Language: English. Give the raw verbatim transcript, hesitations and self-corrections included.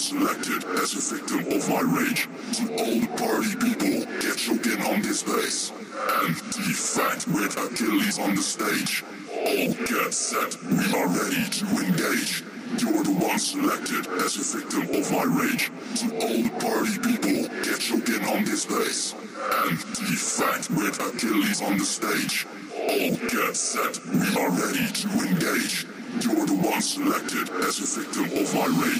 selected as a victim of my rage. So all the party people, get choking on this bass. And defect with Achilles on the stage. All get set, we are ready to engage. You're the one selected as a victim of my rage. So all the party people, get choking on this bass. And defect with Achilles on the stage. All get set, we are ready to engage. You're the one selected as a victim of my rage.